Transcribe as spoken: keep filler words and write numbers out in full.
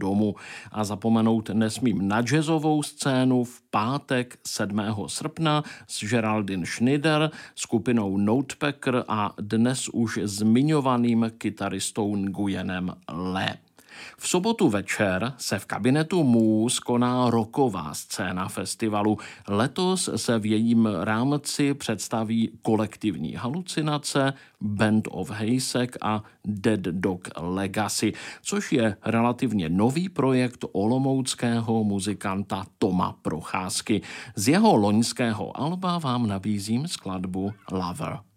domu. A zapomenout nesmím na jazzovou scénu v pátek sedmého srpna s Geraldine Schneider, skupinou Notepacker a dnes už zmiňovaným kytaristou Nguyenem Le. V sobotu večer se v kabinetu Muse koná rocková scéna festivalu. Letos se v jejím rámci představí Kolektivní halucinace, Band of Heysek a Dead Dog Legacy, což je relativně nový projekt olomouckého muzikanta Toma Procházky. Z jeho loňského alba vám nabízím skladbu Lover.